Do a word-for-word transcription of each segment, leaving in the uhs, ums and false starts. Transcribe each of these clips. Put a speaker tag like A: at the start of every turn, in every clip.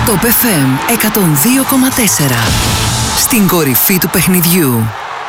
A: Top εφ εμ εκατόν δύο κόμμα τέσσερα. Στην κορυφή του παιχνιδιού.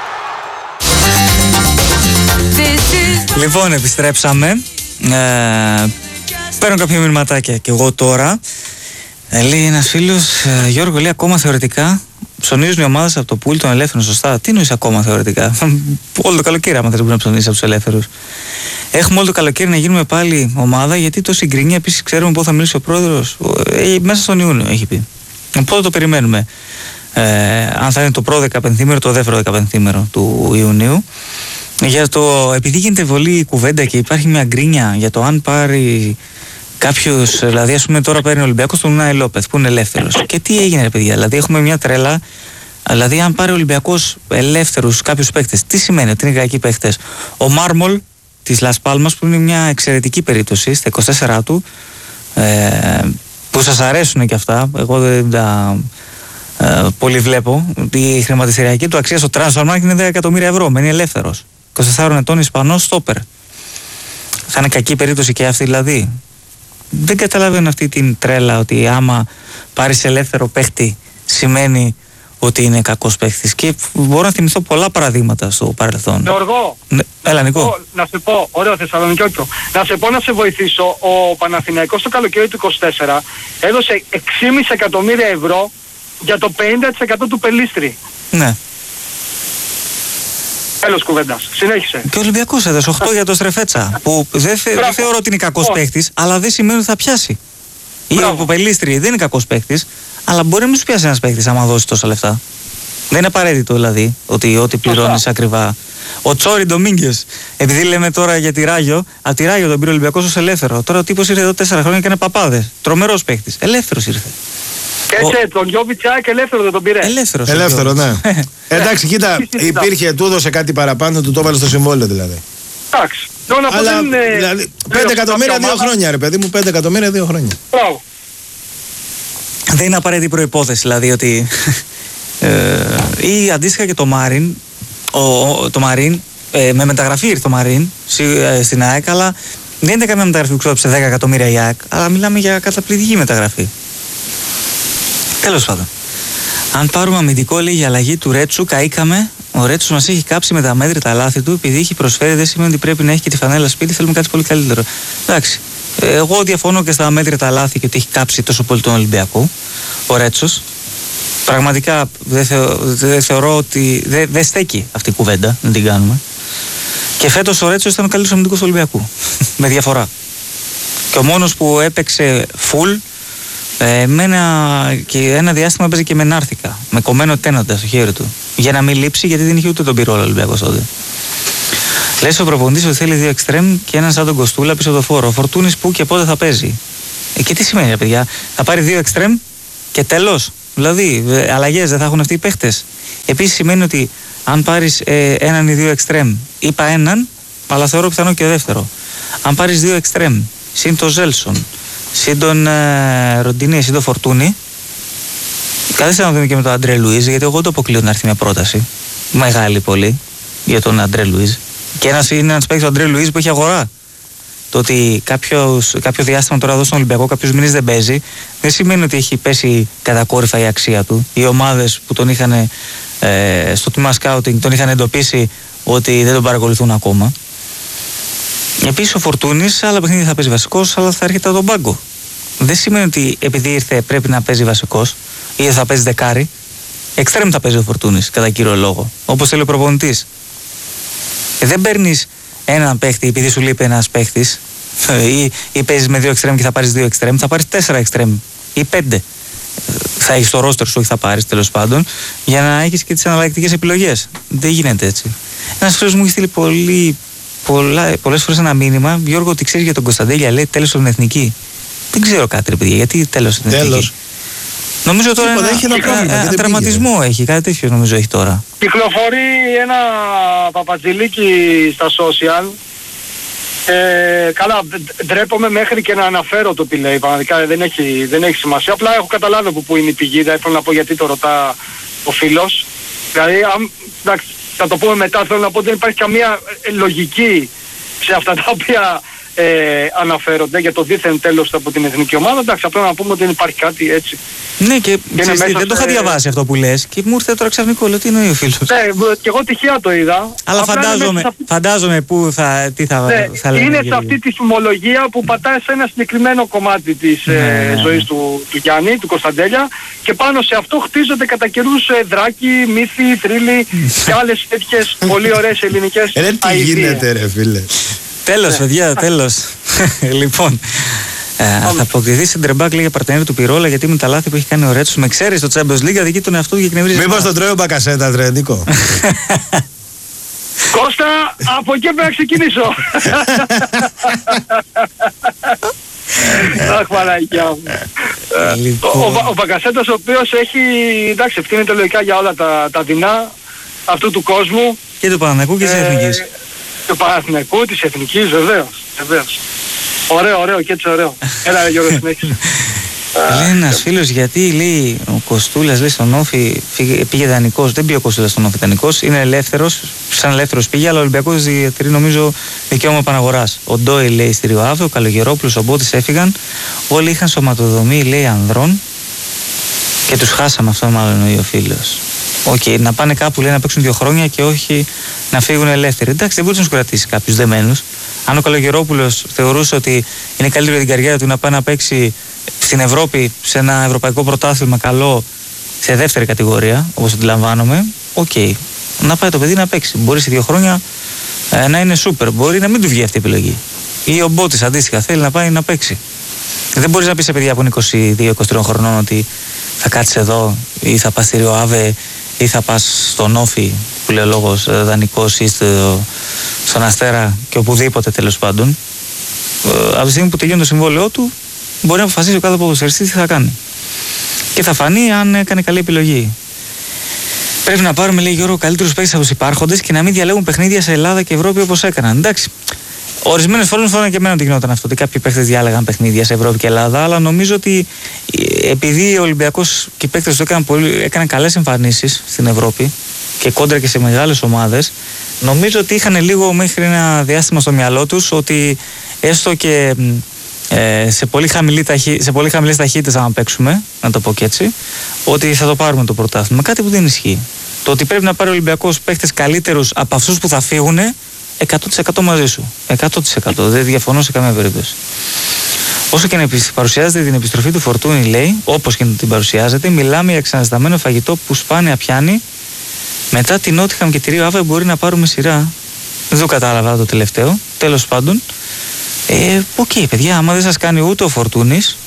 B: Λοιπόν, επιστρέψαμε. Ε, παίρνω κάποια μηνυματάκια και εγώ τώρα. Ε, λέει ένας φίλος, ε, Γιώργο, λέει ακόμα θεωρητικά ψωνίζουν οι ομάδες από το πουλ των ελεύθερων. Σωστά. Τι νοείς ακόμα θεωρητικά? Όλο το καλοκαίρι, άμα θες να ψωνίσεις από τους ελεύθερους. Έχουμε όλο το καλοκαίρι να γίνουμε πάλι ομάδα, γιατί το συγκρινεί. Επίσης, ξέρουμε πότε θα μιλήσει ο πρόεδρος. Ε, μέσα στον Ιούνιο, έχει πει. Οπότε το περιμένουμε. Ε, αν θα είναι το πρώτο δεκαπενθήμερο, το δεύτερο δεκαπενθήμερο του Ιουνίου. Για το, επειδή γίνεται πολύ κουβέντα και υπάρχει μια γκρίνια για το αν πάρει κάποιος, δηλαδή ας πούμε τώρα παίρνει ο Ολυμπιακός τον Ουνάι Λόπεθ που είναι ελεύθερος. Και τι έγινε ρε παιδιά, δηλαδή έχουμε μια τρέλα, δηλαδή αν πάρει ο Ολυμπιακός ελεύθερους κάποιους παίκτες, τι σημαίνει ότι είναι κακοί παίκτες? Ο Μάρμολ της Λας Πάλμας που είναι μια εξαιρετική περίπτωση στα είκοσι τέσσερα του, ε, που σας αρέσουν και αυτά, εγώ δεν τα ε, πολύ βλέπω, η χρηματιστηριακή του αξία στο Transfermarkt είναι δέκα εκατομμύρια ευρώ, μένει ελεύθερος. είκοσι τεσσάρων ετών Ισπανός στόπερ. Θα είναι κακή περίπτωση και αυτή δηλαδή? Δεν καταλαβαίνω αυτή την τρέλα ότι άμα πάρεις ελεύθερο παίχτη σημαίνει ότι είναι κακός παίχτης. Και μπορώ να θυμηθώ πολλά παραδείγματα στο παρελθόν.
C: Γιώργο,
B: ναι, έλα Νικό.
C: Να σε πω, ωραίο Θεσσαλονικιώτικο, να σε πω να σε βοηθήσω. Ο Παναθηναϊκός το καλοκαίρι του είκοσι τέσσερα έδωσε έξι κόμμα πέντε εκατομμύρια ευρώ για το πενήντα τοις εκατό του Πελίστρη.
B: Ναι.
C: Τέλος κουβέντας. Συνέχισε.
B: Και ο Ολυμπιακός έδωσε οκτώ για το Στρεφέτσα. Που δεν θε, δε θεωρώ ότι είναι κακός παίχτης, αλλά δεν σημαίνει ότι θα πιάσει. Ή ο Πελίστρη δεν είναι κακός παίχτης, αλλά μπορεί να μην σου πιάσει ένας παίχτης άμα δώσει τόσα λεφτά. Δεν είναι απαραίτητο δηλαδή ότι ό,τι πληρώνεις ακριβά. Ο Τσόρι Ντομίνγκες, επειδή λέμε τώρα για τη Ράγιο, από τη Ράγιο τον πήρε ο Ολυμπιακός ως ελεύθερο. Τώρα ο τύπος ήρθε εδώ τέσσερα χρόνια και είναι παπάδες. Τρομερός παίχτης. Ελεύθερος ήρθε.
C: Και έτσι, ο... τον Γιώβιτσα και ελεύθερο δεν τον πήρε.
B: Ελεύθερος.
D: Ελεύθερο, ναι. Εντάξει, κοίτα, υπήρχε, του έδωσε κάτι παραπάνω, του το έβαλε στο συμβόλαιο δηλαδή.
C: Εντάξει.
D: Αλλά δηλαδή, πέντε εκατομμύρια δύο χρόνια, ρε παιδί μου, πέντε εκατομμύρια δύο χρόνια.
C: Μπράβο.
B: Δεν είναι απαραίτητη προϋπόθεση, δηλαδή ότι. ε, ή αντίστοιχα και το Μάριν, ο, ο, το Μαρίν, ε, με μεταγραφή ήρθε το Μαρίν ε, στην ΑΕΚ, αλλά δεν είναι καμία μεταγραφή που ξόδεψε δέκα εκατομμύρια η ΑΕΚ, αλλά μιλάμε για καταπληκτική μεταγραφή. Τέλος πάντων. Αν πάρουμε αμυντικό, λέει, για αλλαγή του Ρέτσου, καήκαμε. Ο Ρέτσου μας έχει κάψει με τα μέτρητα λάθη του. Επειδή έχει προσφέρει, δεν σημαίνει ότι πρέπει να έχει και τη φανέλα σπίτι. Θέλουμε κάτι πολύ καλύτερο. Εντάξει. Εγώ διαφωνώ και στα μέτρητα λάθη και ότι έχει κάψει τόσο πολύ τον Ολυμπιακό ο Ρέτσος. Πραγματικά δεν θεω, δε θεωρώ ότι. Δεν δε στέκει αυτή η κουβέντα να την κάνουμε. Και φέτος ο Ρέτσος ήταν ο καλύτερος αμυντικός του Ολυμπιακού. Με διαφορά. Και ο μόνος που έπαιξε full. Ε, με ένα, και ένα διάστημα παίζει και με νάρθηκα, με κομμένο τένοντα στο χέρι του. Για να μην λείψει, γιατί δεν είχε ούτε τον πυρόλο ο Ολυμπιακός τότε. Λες ο προπονητής ότι θέλει δύο εξτρέμ και έναν σαν τον Κοστούλα πίσω το φόρο. Ο Φορτούνης που και πότε θα παίζει? Ε, και τι σημαίνει, ρε παιδιά, θα πάρει δύο εξτρέμ και τέλος? Δηλαδή, ε, αλλαγές δεν θα έχουν αυτοί οι παίχτες? Επίσης σημαίνει ότι αν πάρεις ε, έναν ή δύο εξτρέμ, είπα έναν, αλλά θεωρώ πιθανό και δεύτερο. Αν πάρεις δύο εξτρέμ, συν το Ζέλσον, συν τον ε, Ροντινί, συν τον Φορτούνη, καθίστε να δούμε και με τον Αντρέ Λουίζ, γιατί εγώ το αποκλείω να έρθει μια πρόταση μεγάλη πολύ για τον Αντρέ Λουίζ. Και ένας είναι ένας παίκτης ο Αντρέ Λουίζ που έχει αγορά. Το ότι κάποιος, κάποιο διάστημα τώρα εδώ στον Ολυμπιακό, κάποιους μήνες δεν παίζει, δεν σημαίνει ότι έχει πέσει κατακόρυφα η αξία του. Οι ομάδες που τον είχαν ε, στο τμήμα σκάουτινγκ τον είχαν εντοπίσει ότι δεν τον παρακολουθούν ακόμα. Επίσης ο Φορτούνης, άλλα παιχνίδια θα παίζει βασικός, αλλά θα έρχεται από τον πάγκο. Δεν σημαίνει ότι επειδή ήρθε πρέπει να παίζει βασικός ή θα παίζει δεκάρι. Εξτρέμ θα παίζει ο Φορτούνης, κατά κύριο λόγο. Όπως θέλει ο προπονητής. Ε, δεν παίρνεις έναν παίχτη επειδή σου λείπει ένας παίχτης ή, ή παίζεις με δύο εξτρέμ και θα πάρεις δύο εξτρέμ. Θα πάρεις τέσσερα εξτρέμ ή πέντε. Θα έχεις το ρόστερ σου, όχι θα πάρεις τέλος πάντων, για να έχεις και τις εναλλακτικές επιλογές. Δεν γίνεται έτσι. Ένας φίλος μου έχει στείλει πολύ. Πολλά, πολλές φορές ένα μήνυμα, Γιώργο, ότι ξέρεις για τον Κωνσταντέλια, λέει τέλος στην Εθνική. Δεν ξέρω κάτι, ρε παιδιά, γιατί τέλος στην Εθνική?
D: Τέλος.
B: Νομίζω τώρα
D: Τίποτα,
B: ένα,
D: έχει ένα
B: ένα,
D: πρόβλημα,
B: ένα τραυματισμό έχει, κάτι τέτοιο νομίζω έχει τώρα.
C: Κυκλοφορεί ένα παπατζηλίκι στα social. Ε, καλά, ντρέπομαι μέχρι και να αναφέρω το τι λέει. Πραγματικά δεν έχει, δεν έχει σημασία. Απλά έχω καταλάβει από πού είναι η πηγή. Δεν θέλω να πω γιατί το ρωτά ο φίλος. Δηλαδή, αν, εντάξει, θα το πούμε μετά. Θέλω να πω ότι δεν υπάρχει καμία λογική σε αυτά τα οποία ε, αναφέρονται για το δίθεν τέλος από την εθνική ομάδα. Εντάξει, απλά να πούμε ότι δεν υπάρχει κάτι έτσι
B: Ναι, και,
C: και
B: ξέρεις, δεν σε... το είχα διαβάσει αυτό που λες και μου ήρθε τώρα ξαφνικό. Λέω τι εννοεί ο φίλος.
C: Ναι, και εγώ τυχαία το είδα.
B: Αλλά φαντάζομαι, αυτή... φαντάζομαι που θα, τι θα,
C: ναι,
B: θα λένε.
C: Είναι σε αυτή τη φημολογία που πατάει σε ένα συγκεκριμένο κομμάτι της ναι. ε, ζωής του, του Γιάννη, του Κωνσταντέλια, και πάνω σε αυτό χτίζονται κατά καιρούς ε, δράκοι, μύθοι, θρύλοι και άλλες τέτοιες πολύ ωραίες ελληνικές
D: αηδίες. Ρε τι γίνεται ρε φίλε.
B: Τέλος ναι. παιδιά, τέλος. Λοιπόν, ε, θα αποκτηθεί σε ντρεμπάκ λέει για παρτενέρ του Πυρόλα γιατί με τα λάθη που έχει κάνει ο Ρέτσος με ξέρει στο Champions League αδικεί τον εαυτό του και εκνευρίζει.
D: Μήπως τον τρώει ο Μπακασέτα, ρε Νίκο.
C: Κώστα, από εκεί πρέπει να ξεκινήσω. Αχ, Παναγιά μου. Ο Μπακασέτας ο οποίος έχει, εντάξει, ευθύνεται λογικά για όλα τα δεινά αυτού του κόσμου.
B: Και του Παναθηναϊκού και της Εθνικής.
C: Του Παναθηναϊκού, της Εθνικής, βεβαίως. Βεβαίως. Ωραίο, ωραίο και έτσι ωραίο. Έλα Γιώργο, συνέχισε.
B: Λέει ένας φίλος γιατί λέει ο Κοστούλας λέει στον Όφη πήγε δανεικός. Δεν πήγε ο Κοστούλας στον Όφη δανεικός. Είναι ελεύθερος, σαν ελεύθερος πήγε, αλλά ο Ολυμπιακός διατηρεί νομίζω δικαίωμα επαναγοράς. Ο Ντόι λέει στη Ριοάβε, ο Καλογερόπουλος, ο Μπότης έφυγαν. Όλοι είχαν σωματοδομή λέει ανδρών και τους χάσαμε, αυτό μάλλον εννοεί ο φίλος. Οκ, okay, να πάνε κάπου λέει να παίξουν δύο χρόνια και όχι να φύγουν ελεύθεροι. Εντάξει, δεν μπορεί να σου κρατήσει κάποιους δεμένους. Αν ο Καλογερόπουλος θεωρούσε ότι είναι καλύτερο για την καριέρα του να πάει να παίξει στην Ευρώπη σε ένα ευρωπαϊκό πρωτάθλημα καλό σε δεύτερη κατηγορία, όπως αντιλαμβάνομαι, οκ. Okay. Να πάει το παιδί να παίξει. Μπορεί σε δύο χρόνια ε, να είναι σούπερ. Μπορεί να μην του βγει αυτή η επιλογή. Ή ο Μπότης αντίστοιχα θέλει να πάει να παίξει. Δεν μπορεί να πει σε παιδιά που είναι είκοσι δύο είκοσι τρία χρονών ότι θα κάτσεις εδώ ή θα πας στη Ριοάβε ή θα πας στον Όφη που λέει ο λόγος δανεικός ή στο, στον Αστέρα και οπουδήποτε τέλος πάντων. Ε, από τη στιγμή που τελειώνει το συμβόλαιό του μπορεί να αποφασίσει ο κάθε ποδοσφαιριστής τι θα κάνει. Και θα φανεί αν έκανε καλή επιλογή. Πρέπει να πάρουμε, λέει Γιώργο, καλύτερους παίκτες από τους υπάρχοντες και να μην διαλέγουν παιχνίδια σε Ελλάδα και Ευρώπη όπως έκαναν. Εντάξει. Ορισμένες φορές φαίνεται και εμένα ότι γινόταν αυτό. Ότι κάποιοι παίκτες διάλεγαν παιχνίδια σε Ευρώπη και Ελλάδα. Αλλά νομίζω ότι επειδή ο Ολυμπιακός και οι παίκτες του έκαναν, πολύ, έκαναν καλές εμφανίσεις στην Ευρώπη και κόντρα και σε μεγάλες ομάδες, νομίζω ότι είχαν λίγο μέχρι ένα διάστημα στο μυαλό τους ότι έστω και ε, σε, πολύ χαμηλή ταχύ, σε πολύ χαμηλές ταχύτητες, αν παίξουμε, να το πω και έτσι, ότι θα το πάρουμε το πρωτάθλημα. Κάτι που δεν ισχύει. Το ότι πρέπει να πάρει ο Ολυμπιακός παίκτες καλύτερους από αυτούς που θα φύγουν, εκατό τοις εκατό μαζί σου. εκατό τοις εκατό. Δεν διαφωνώ σε καμία περίπτωση. Όσο και να παρουσιάζεται την επιστροφή του Φορτούνη, λέει, όπως και να την παρουσιάζεται, μιλάμε για ξαναζηταμένο φαγητό που σπάνια πιάνει. Μετά την Νότιχαμ και τη Ριοάβε μπορεί να πάρουμε σειρά. Δεν το κατάλαβα το τελευταίο. Τέλος πάντων. Ε, οκ, okay, παιδιά, άμα δεν σας κάνει ούτε ο Φορτούνης,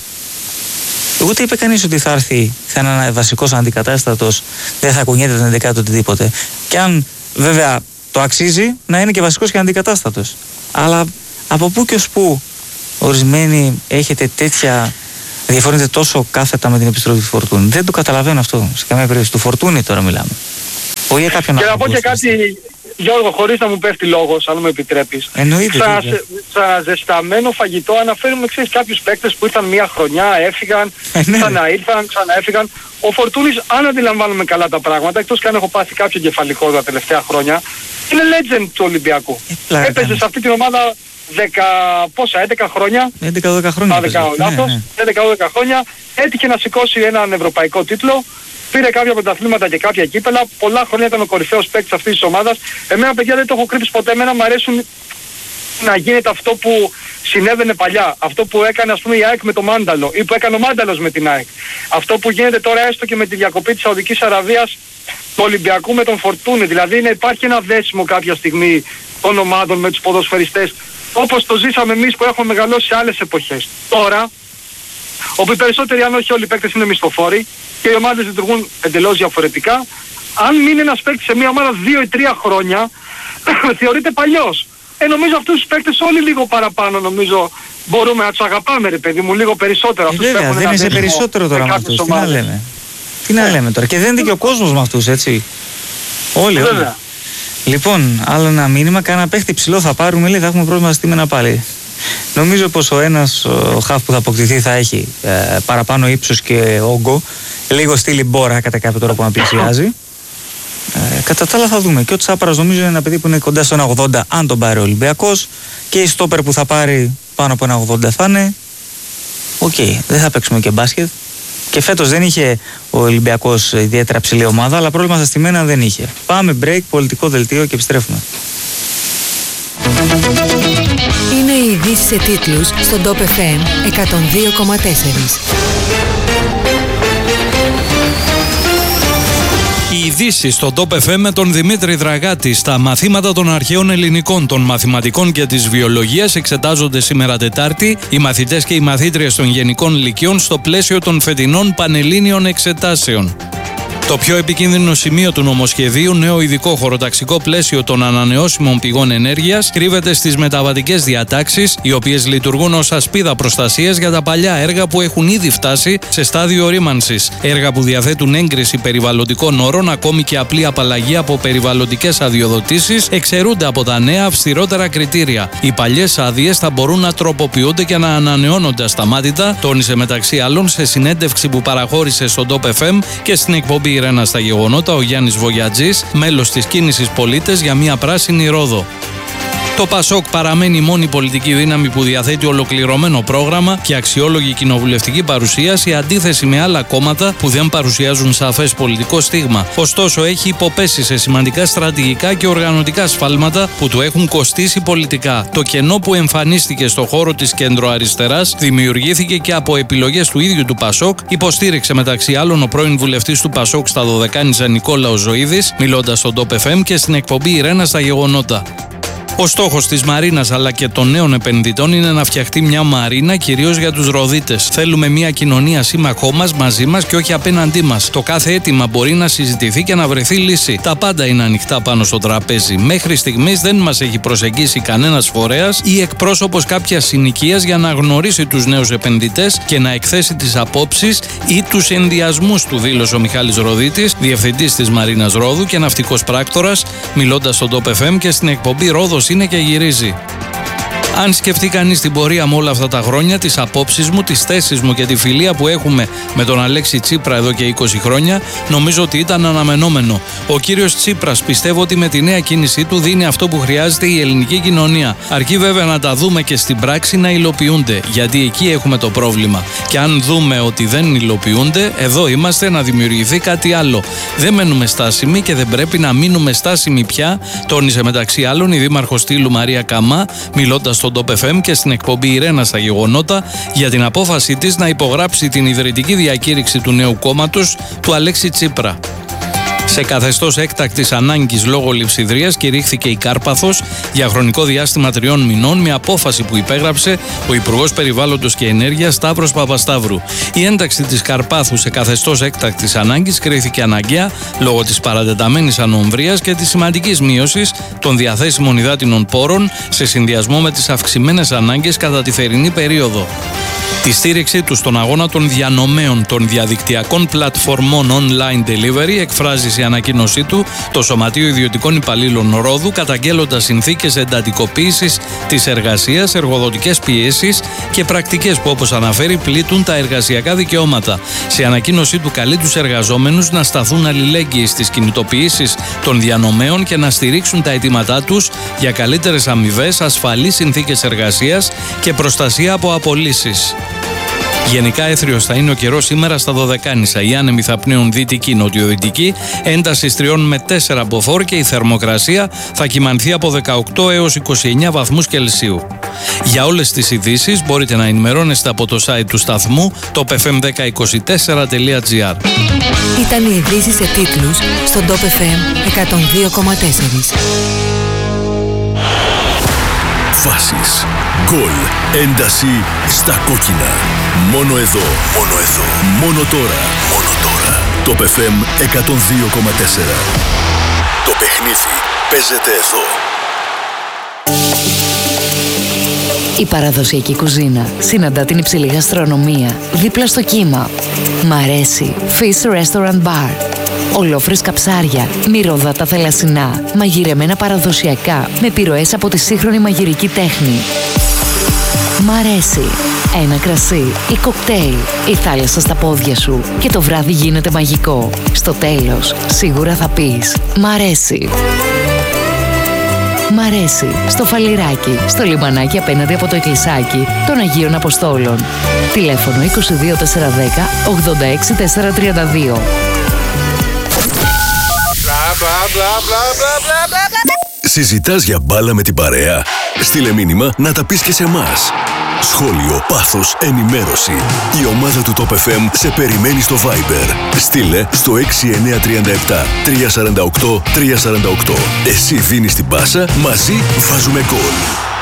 B: ούτε είπε κανείς ότι θα έρθει, θα είναι ένα βασικός αντικατάστατος, δεν θα κουνιέται την ενδεκάτη οτιδήποτε. Και αν βέβαια το αξίζει να είναι και βασικός και αντικατάστατος. Αλλά από πού και ως πού ορισμένοι έχετε τέτοια, διαφωνείτε τόσο κάθετα με την επιστροφή του Φορτούνη? Δεν το καταλαβαίνω αυτό. Σε καμία περίπτωση. Του Φορτούνη τώρα μιλάμε. Όχι για κάποιον
C: και να πω και κάτι, Γιώργο, χωρίς να μου πέφτει λόγος, αν μου επιτρέπεις.
B: Εννοείται.
C: Σαν ζεσταμένο φαγητό αναφέρουμε, ξέρεις, κάποιους παίκτες που ήρθαν μία χρονιά, έφυγαν,
B: ε, ναι.
C: ξαναήρθαν, ξαναέφυγαν. Ο Φορτούνης, αν αντιλαμβάνομαι καλά τα πράγματα, εκτός και αν έχω πάθει κάποιο κεφαλικό τα τελευταία χρόνια, είναι legend του Ολυμπιακού.
B: Ε,
C: Έπαιζε σε αυτή την ομάδα δέκα, πόσα, έντεκα χρόνια.
B: έντεκα δώδεκα χρόνια.
C: έντεκα δώδεκα χρόνια. Έτυχε να σηκώσει έναν ευρωπαϊκό τίτλο. Πήρε κάποια πρωταθλήματα και κάποια κύπελα. Πολλά χρόνια ήταν ο κορυφαίος παίκτης αυτής της ομάδας. Εμένα, παιδιά, δεν το έχω κρύψει ποτέ. Εμένα μου αρέσουν να γίνεται αυτό που συνέβαινε παλιά. Αυτό που έκανε, ας πούμε, η ΑΕΚ με το Μάνταλο ή που έκανε ο Μάνταλος με την ΑΕΚ. Αυτό που γίνεται τώρα έστω και με τη διακοπή της Σαουδικής Αραβίας του Ολυμπιακού με τον Φορτούνη. Δηλαδή να υπάρχει ένα δέσιμο κάποια στιγμή των ομάδων με τους ποδοσφαιριστές, όπως το ζήσαμε εμείς που έχουμε μεγαλώσει σε άλλες εποχές. Τώρα, όπου οι περισσότεροι, αν όχι όλοι οι παίκτες, είναι μισθοφόροι και οι ομάδες λειτουργούν εντελώς διαφορετικά, αν μείνει ένας παίκτης σε μια ομάδα δύο ή τρία χρόνια, θεωρείται παλιός. Ε, νομίζω αυτούς τους παίκτες όλοι λίγο παραπάνω, νομίζω, μπορούμε να τους αγαπάμε, ρε παιδί μου, λίγο περισσότερο.
B: Ε,
C: αυτούς
B: βέβαια, δεν είσαι περισσότερο τώρα με αυτούς. Τι να λέμε. Τι να λέμε τώρα. Και δεν είναι και ο κόσμος με αυτούς, έτσι. Όλοι, όλοι. Λοιπόν, άλλο ένα μήνυμα. Κάνα παίχτη ψηλό θα πάρουμε, λέει, θα έχουμε πρόβλημα στήμενα πάλι. Νομίζω πως ο ένας ο χαφ που θα αποκτηθεί θα έχει ε, παραπάνω ύψος και όγκο. Λίγο στήλη μπόρα κατά κάποιο τρόπο να πλησιάζει. Ε, κατά τα άλλα θα δούμε. Και ο Τσάπαρας νομίζω είναι ένα παιδί που είναι κοντά στο ένα ογδόντα αν τον πάρει ο Ολυμπιακός. Και η στόπερ που θα πάρει πάνω από ένα ογδόντα θα είναι. Οκ, okay, δεν θα παίξουμε και μπάσκετ. Και φέτος δεν είχε ο Ολυμπιακός ιδιαίτερα ψηλή ομάδα, αλλά πρόβλημα στα στημένα δεν είχε. Πάμε break, πολιτικό δελτίο και επιστρέφουμε.
A: Είναι οι ειδήσεις σε τίτλους στον Top εφ εμ εκατόν δύο κόμμα τέσσερα.
E: Οι ειδήσεις στο Top εφ εμ με τον Δημήτρη Δραγάτη. Στα μαθήματα των αρχαίων ελληνικών, των μαθηματικών και της βιολογίας εξετάζονται σήμερα Τετάρτη οι μαθητές και οι μαθήτριες των γενικών λυκείων στο πλαίσιο των φετινών πανελλήνιων εξετάσεων. Το πιο επικίνδυνο σημείο του νομοσχεδίου, νέο ειδικό χωροταξικό πλαίσιο των ανανεώσιμων πηγών ενέργειας, κρύβεται στις μεταβατικές διατάξεις, οι οποίες λειτουργούν ως ασπίδα προστασίας για τα παλιά έργα που έχουν ήδη φτάσει σε στάδιο ορίμανσης. Έργα που διαθέτουν έγκριση περιβαλλοντικών όρων, ακόμη και απλή απαλλαγή από περιβαλλοντικές αδειοδοτήσεις, εξαιρούνται από τα νέα αυστηρότερα κριτήρια. Οι παλιές άδειες θα μπορούν να τροποποιούνται και να ανανεώνονται ασταμάτητα, τόνισε μεταξύ άλλων σε συνέντευξη που παραχώρησε στον Top εφ εμ και στην εκπομπή Ρένα στα γεγονότα ο Γιάννης Βογιατζής, μέλος της κίνησης Πολίτες για μια πράσινη Ρόδο. Το Πασόκ παραμένει η μόνη πολιτική δύναμη που διαθέτει ολοκληρωμένο πρόγραμμα και αξιόλογη κοινοβουλευτική παρουσίαση, αντίθεση με άλλα κόμματα που δεν παρουσιάζουν σαφές πολιτικό στίγμα. Ωστόσο, έχει υποπέσει σε σημαντικά στρατηγικά και οργανωτικά σφάλματα που του έχουν κοστίσει πολιτικά. Το κενό που εμφανίστηκε στο χώρο της κεντροαριστεράς δημιουργήθηκε και από επιλογές του ίδιου του Πασόκ, υποστήριξε μεταξύ άλλων ο πρώην βουλευτής του Πασόκ στα Δωδεκάνησα Νικόλαος Ζωίδης, μιλώντας στον Top εφ εμ και στην εκπομπή η Ρένα στα γεγονότα. Ο στόχος της Μαρίνας αλλά και των νέων επενδυτών είναι να φτιαχτεί μια Μαρίνα κυρίως για τους Ροδίτες. Θέλουμε μια κοινωνία σύμμαχό μας, μαζί μας και όχι απέναντί μας. Το κάθε αίτημα μπορεί να συζητηθεί και να βρεθεί λύση. Τα πάντα είναι ανοιχτά πάνω στο τραπέζι. Μέχρι στιγμής δεν μας έχει προσεγγίσει κανένας φορέας ή εκπρόσωπος κάποιας συνοικίας για να γνωρίσει τους νέους επενδυτές και να εκθέσει τις απόψεις ή τους ενδιασμούς του, δήλωσε ο Μιχάλης Ροδίτης, διευθυντής της Μαρίνας Ρόδου και ναυτικός πράκτορας, μιλώντας στον Top εφ εμ και στην εκπομπή Ρόδος είναι και γυρίζει. Αν σκεφτεί κανείς την πορεία μου όλα αυτά τα χρόνια, τις απόψεις μου, τις θέσεις μου και τη φιλία που έχουμε με τον Αλέξη Τσίπρα εδώ και είκοσι χρόνια, νομίζω ότι ήταν αναμενόμενο. Ο κύριος Τσίπρας πιστεύω ότι με τη νέα κίνησή του δίνει αυτό που χρειάζεται η ελληνική κοινωνία. Αρκεί βέβαια να τα δούμε και στην πράξη να υλοποιούνται, γιατί εκεί έχουμε το πρόβλημα. Και αν δούμε ότι δεν υλοποιούνται, εδώ είμαστε να δημιουργηθεί κάτι άλλο. Δεν μένουμε στάσιμοι και δεν πρέπει να μείνουμε στάσιμοι πια, τόνισε μεταξύ άλλων η δήμαρχος Στήλου Μαρία Καμά, μιλώντας στον Top εφ εμ και στην εκπομπή η Ρένα στα γεγονότα για την απόφαση της να υπογράψει την ιδρυτική διακήρυξη του νέου κόμματος του Αλέξη Τσίπρα. Σε καθεστώς έκτακτης ανάγκης λόγω λειψιδρίας κηρύχθηκε η Κάρπαθος για χρονικό διάστημα τριών μηνών με απόφαση που υπέγραψε ο Υπουργός Περιβάλλοντος και Ενέργειας Σταύρος Παπασταύρου. Η ένταξη της Καρπάθου σε καθεστώς έκτακτης ανάγκης κρίθηκε αναγκαία λόγω της παρατεταμένης ανομβρίας και της σημαντικής μείωσης των διαθέσιμων υδάτινων πόρων σε συνδυασμό με τις αυξημένες ανάγκες κατά τη θερινή περίοδο. Τη στήριξή του στον αγώνα των διανομέων των διαδικτυακών πλατφορμών online delivery εκφράζει σε ανακοίνωσή του το Σωματείο Ιδιωτικών Υπαλλήλων Ρόδου, καταγγέλλοντας συνθήκες εντατικοποίησης της εργασίας, εργοδοτικές πιέσεις και πρακτικές που, όπως αναφέρει, πλήττουν τα εργασιακά δικαιώματα. Σε ανακοίνωσή του καλεί τους εργαζόμενους να σταθούν αλληλέγγυοι στις κινητοποιήσεις των διανομέων και να στηρίξουν τα αιτήματά τους για καλύτερες αμοιβές, ασφαλείς συνθήκες εργασίας και προστασία από απολύσεις. Γενικά έθριος θα είναι ο καιρός σήμερα στα Δωδεκάνησα. Οι άνεμοι θα πνέουν δυτική-νοτιοδυτική, ένταση τριών με τέσσερα μποφόρ και η θερμοκρασία θα κυμανθεί από δεκαοκτώ έως είκοσι εννέα βαθμούς Κελσίου. Για όλες τις ειδήσεις μπορείτε να ενημερώνεστε από το site του σταθμού top f m ένα μηδέν δύο τέσσερα τελεία g r.
A: Ήταν οι ειδήσεις σε τίτλους στον Top εφ εμ εκατόν δύο κόμμα τέσσερα.
F: Φάσεις, γκολ, ένταση στα κόκκινα. Μόνο εδώ, μόνο εδώ, μόνο τώρα, μόνο τώρα. Top εφ εμ εκατόν δύο κόμμα τέσσερα. Το παιχνίδι παίζεται εδώ.
G: Η παραδοσιακή κουζίνα συναντά την υψηλή γαστρονομία δίπλα στο κύμα. Μ' αρέσει Fish Restaurant Bar. Ολόφρεσκα ψάρια, μυρωδάτα θελασσινά, μαγειρεμένα παραδοσιακά με επιρροές από τη σύγχρονη μαγειρική τέχνη. Μ' αρέσει ένα κρασί ή κοκτέιλ, η θάλασσα στα πόδια σου και το βράδυ γίνεται μαγικό. Στο τέλος, σίγουρα θα πεις «Μ' αρέσει». Μ' αρέσει. Στο Φαλιράκι, στο λιμανάκι απέναντι από το εκκλησάκι των Αγίων Αποστόλων. Τηλέφωνο είκοσι δύο τετρακόσια δέκα ογδόντα έξι τετρακόσια τριάντα δύο.
F: Συζητάς για μπάλα με την παρέα? Στείλε μήνυμα να τα πεις και σε εμάς. Σχόλιο, πάθος, ενημέρωση. Η ομάδα του Top εφ εμ σε περιμένει στο Viber. Στείλε στο έξι εννιά τρία επτά τρία τέσσερα οκτώ τρία τέσσερα οκτώ. Εσύ δίνεις την πάσα, μαζί βάζουμε γκολ.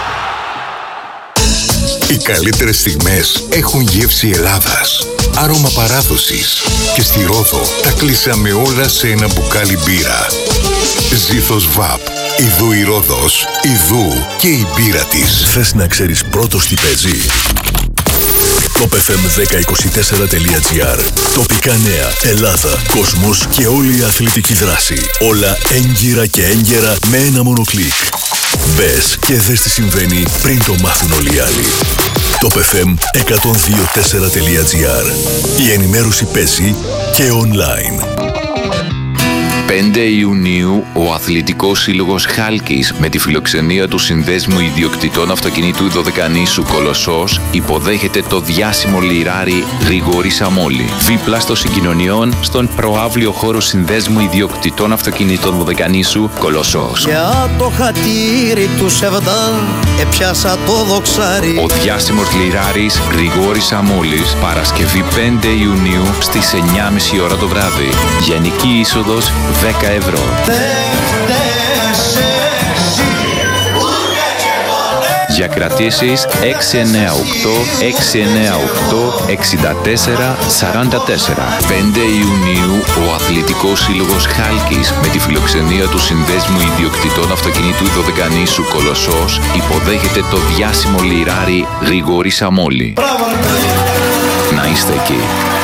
H: Οι καλύτερες στιγμές έχουν γεύση Ελλάδας, άρωμα παράδοσης. Και στη Ρόδο τα κλείσαμε όλα σε ένα μπουκάλι μπύρα. Ζήθος Βαπ. Ιδού η Ρόδος, ιδού και η μπύρα της.
F: Θες να ξέρεις πρώτος τι παίζει? top εφ εμ δέκα είκοσι τέσσερα τελεία τζι άρ. Τοπικά νέα, Ελλάδα, κόσμος και όλη η αθλητική δράση. Όλα έγκυρα και έγκαιρα με ένα μόνο κλικ. Μπες και δες τι συμβαίνει πριν το μάθουν όλοι οι άλλοι. top εφ εμ εκατόν δύο τέσσερα τελεία τζι άρ. Η ενημέρωση παίζει και online.
I: πέντε Ιουνίου, ο Αθλητικός Σύλλογος Χάλκης με τη φιλοξενία του Συνδέσμου Ιδιοκτητών Αυτοκινήτου Δωδεκανήσου Κολοσσός υποδέχεται το διάσημο λιράρι Γρηγόρη Σαμόλη. Δίπλα στο Συγκοινωνιών, στον προαύλιο χώρο Συνδέσμου Ιδιοκτητών Αυτοκινήτων Δωδεκανήσου Κολοσσός.
J: Για το χατήρι του Σεβδά έπιασα το δοξάρι.
I: Ο διάσημος λιράρης Γρηγόρης Σαμόλης, Παρασκευή πέντε Ιουνίου στις εννιά και μισή ώρα το βράδυ. Γενική είσοδος δέκα ευρώ. Για κρατήσεις έξι εννιά οκτώ έξι εννιά οκτώ εξήντα τέσσερα σαράντα τέσσερα. πέντε Ιουνίου, ο Αθλητικός Σύλλογος Χάλκης με τη φιλοξενία του Συνδέσμου Ιδιοκτητών Αυτοκινήτου Δωδεκανήσου Κολοσσός υποδέχεται το διάσημο λιράρι Γρηγόρη Σαμόλη. Να είστε εκεί.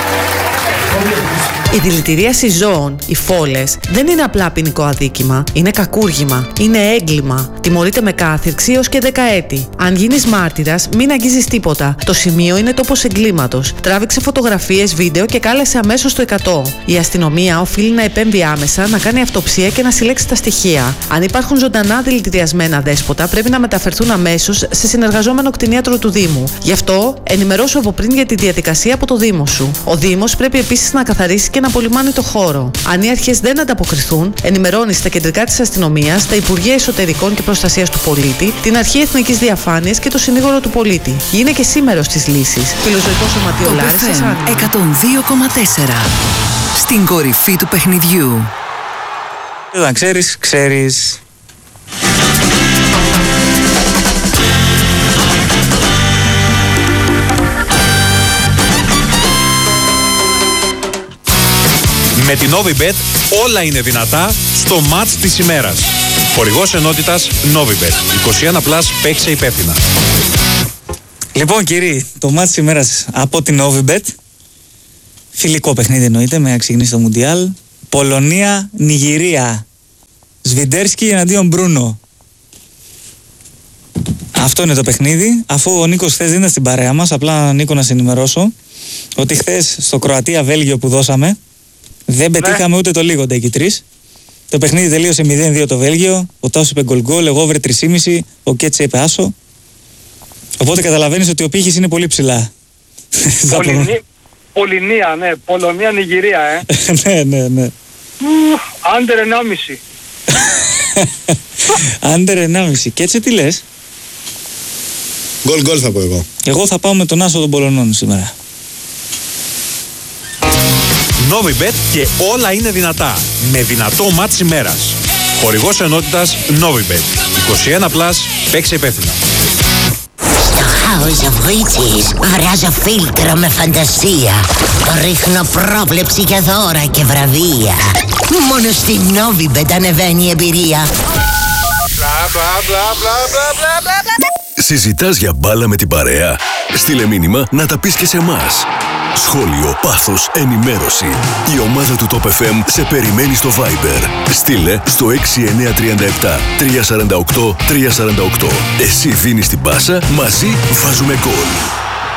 K: Η δηλητηρίαση ζώων, οι φόλες, δεν είναι απλά ποινικό αδίκημα. Είναι κακούργημα. Είναι έγκλημα. Τιμωρείται με κάθυρξη έως και δεκαέτη. Αν γίνεις μάρτυρας, μην αγγίζεις τίποτα. Το σημείο είναι τόπος εγκλήματος. Τράβηξε φωτογραφίες, βίντεο και κάλεσε αμέσως το εκατό. Η αστυνομία οφείλει να επέμβει άμεσα, να κάνει αυτοψία και να συλλέξει τα στοιχεία. Αν υπάρχουν ζωντανά δηλητηριασμένα δέσποτα, πρέπει να μεταφερθούν αμέσως σε συνεργαζόμενο κτηνίατρο του Δήμου. Γι' αυτό, ενημερώσου από πριν για τη διαδικασία από το Δήμο σου. Ο Δήμος πρέπει επίσης να καθαρίσει και να απολυμάνει το χώρο. Αν οι αρχές δεν ανταποκριθούν, ενημερώνει στα κεντρικά της αστυνομίας, τα Υπουργεία Εσωτερικών και Προστασίας του Πολίτη, την Αρχή Εθνικής Διαφάνειας και το Συνήγορο του Πολίτη. Γίνε και σήμερος της λύσης. Φιλοζωικό Σωματείο Λάρισσας
A: εκατόν δύο κόμμα τέσσερα. Στην κορυφή του παιχνιδιού.
B: Δεν ξέρεις, ξέρεις.
L: Με την Novibet όλα είναι δυνατά στο μάτς της ημέρας. Χορηγός ενότητας Novibet. είκοσι ένα συν, παίξε υπεύθυνα.
B: Λοιπόν κύριοι, το μάτς της ημέρας από την Novibet. Φιλικό παιχνίδι εννοείται, με ξεκινήσει το Μουντιάλ. Πολωνία, Νιγηρία. Σβιντέρσκι εναντίον Μπρούνο. Αυτό είναι το παιχνίδι. Αφού ο Νίκος χθες δεν ήταν στην παρέα μας, απλά Νίκο να σε ενημερώσω ότι χθες στο Κροατία-Βέλγιο που δώσαμε δεν πετύχαμε ναι. ούτε το λίγοντα εκεί τρεις. Το παιχνίδι τελείωσε μηδέν δύο το Βέλγιο. Ο Τάσος είπε γκολ γκολ, εγώ over τρία κόμμα πέντε, ο Κέτσε είπε άσο. Οπότε καταλαβαίνεις ότι ο πύχης είναι πολύ ψηλά.
C: Πολυνία, Πολυνία, ναι. Πολωνία, Νιγηρία, ε.
B: ναι, ναι, ναι.
C: Άντερ ενάμιση.
B: Άντερ ενάμιση. Κέτσε τι λες?
D: Γκολ γκολ θα πω εγώ.
B: Εγώ θα πάω με τον άσο των Πολωνών σήμερα.
L: Novibet και όλα είναι δυνατά. Με δυνατό μάτς ημέρας. Χορηγός ενότητας Novibet. είκοσι ένα συν, παίξε υπεύθυνα.
M: Στο House of Riches αράζω φίλτρο με φαντασία. Ρίχνω πρόβλεψη για δώρα και βραβεία. Μόνο στη Novibet ανεβαίνει η εμπειρία.
F: Συζητάς για μπάλα με την παρέα? Στείλε μήνυμα να τα πεις και σε εμάς. Σχόλιο, πάθος, ενημέρωση. Η ομάδα του Top εφ εμ σε περιμένει στο Viber. Στείλε στο έξι εννιά τρία επτά τρία τέσσερα οκτώ τρία τέσσερα οκτώ. Εσύ δίνεις την πάσα, μαζί βάζουμε γκολ.